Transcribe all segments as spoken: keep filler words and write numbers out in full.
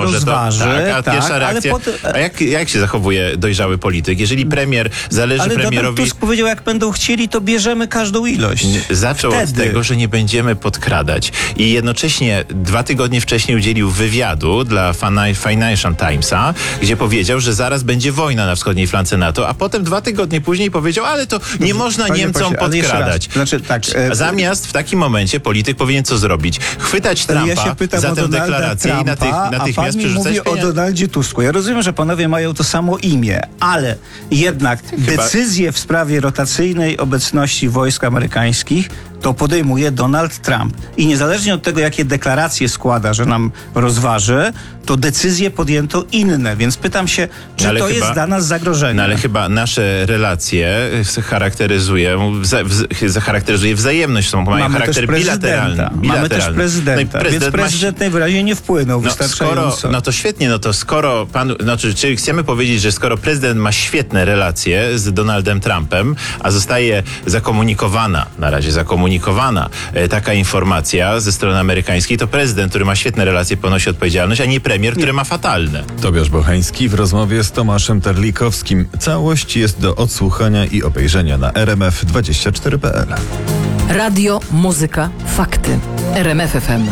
może rozważy, to, tak, a tak, pierwsza ale reakcja, potem- a jak, jak się zachowuje dojrzały polityk? Jeżeli premier zależy Ale Donald premierowi... Tusk powiedział, jak będą chcieli, to bierzemy każdą ilość. Zaczął Wtedy. od tego, że nie będziemy podkradać. I jednocześnie dwa tygodnie wcześniej udzielił wywiadu dla Financial Timesa, gdzie powiedział, że zaraz będzie wojna na wschodniej flance NATO, a potem dwa tygodnie później powiedział, ale to nie można Panie Niemcom pośle, ale jeszcze podkradać. raz. Znaczy, tak, e, Zamiast w takim momencie polityk powinien co zrobić? Chwytać Ale Trumpa ja się pytam za o tę Donalda deklarację Trumpa, i natych, a natychmiast pan mi przerzucać mówi o pieniądze. Donaldzie Tusku. Ja rozumiem, że panowie mają to samo imię, ale jednak Chyba- decyzje w sprawie rotacyjnej obecności wojsk amerykańskich to podejmuje Donald Trump. I niezależnie od tego, jakie deklaracje składa, że nam rozważy, to decyzje podjęto inne. Więc pytam się, czy No ale to chyba- jest dla nas zagrożenie? No ale chyba nasze relacje charakteryzują, wza, wz, charakteryzuje wzajemność, są, mają Mamy też charakter bilateralny. prezydenta. Mamy też bilateralny. prezydenta, No i więc prezydent ma się- prezydent najwyraźniej nie wpłynął No, skoro, wystarczająco. no to świetnie, no to skoro pan, znaczy, czyli chcemy powiedzieć, że skoro prezydent ma świetne relacje z Donaldem Trumpem, a zostaje zakomunikowana, na razie zakomunikowana e, taka informacja ze strony amerykańskiej, to prezydent, który ma świetne relacje, ponosi odpowiedzialność, a nie premier, który ma fatalne. Tobiasz Bocheński w rozmowie z Tomaszem Terlikowskim. Całość jest do odsłuchania i obejrzenia na r m f dwadzieścia cztery kropka p l. Radio, muzyka, fakty. R M F F M.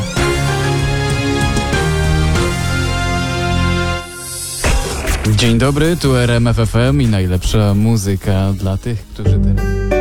Dzień dobry, tu R M F F M i najlepsza muzyka dla tych, którzy teraz...